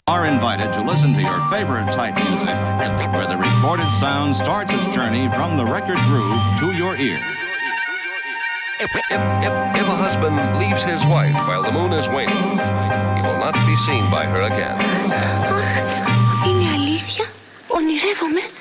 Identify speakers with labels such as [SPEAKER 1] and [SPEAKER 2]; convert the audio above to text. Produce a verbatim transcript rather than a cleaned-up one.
[SPEAKER 1] are invited to listen to your favorite type music, where the recorded sound starts its journey from the record groove to your ear.
[SPEAKER 2] If, if, if, if a husband leaves his wife while the moon is waning, he will not be seen by her again.
[SPEAKER 3] Είναι αλήθεια, ονειρεύομαι.